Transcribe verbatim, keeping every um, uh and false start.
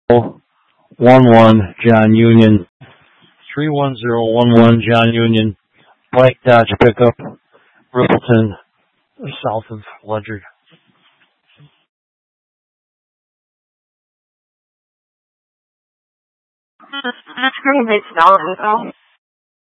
one one John Union. three one zero one one John Union. Black Dodge pickup. Rippleton, south of Ledyard. That's pretty big spelling, though.